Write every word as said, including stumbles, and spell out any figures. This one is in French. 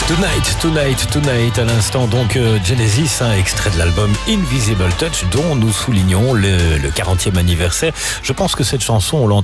Tonight, Tonight, Tonight, à l'instant donc euh, Genesis, hein, extrait de l'album Invisible Touch dont nous soulignons le, le quarantième anniversaire. Je pense que cette chanson, on l'entend